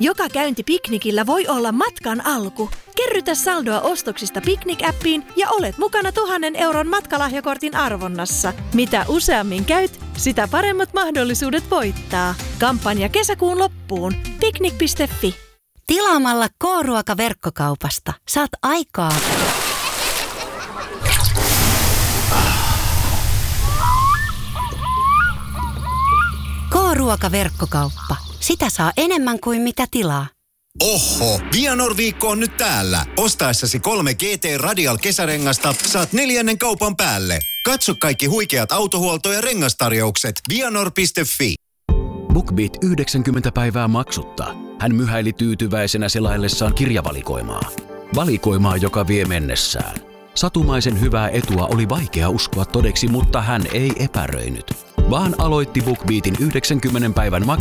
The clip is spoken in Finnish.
Joka käynti piknikillä voi olla matkan alku. Kerrytä saldoa ostoksista Piknik-appiin ja olet mukana 1 000 euron matkalahjakortin arvonnassa. Mitä useammin käyt, sitä paremmat mahdollisuudet voittaa. Kampanja kesäkuun loppuun. Piknik.fi. Tilaamalla K-ruoka-verkkokaupasta saat aikaa. K-ruoka-verkkokauppa. Sitä saa enemmän kuin mitä tilaa. Oho, Vianor-viikko on nyt täällä. Ostaessasi 3 GT Radial kesärengasta saat 4. kaupan päälle. Katso kaikki huikeat autohuolto- ja rengastarjoukset vianor.fi. BookBeat 90 päivää maksutta. Hän myhäili tyytyväisenä selaillessaan kirjavalikoimaa. Valikoimaa, joka vie mennessään. Satumaisen hyvää etua oli vaikea uskoa todeksi, mutta hän ei epäröinyt, vaan aloitti BookBeatin 90 päivän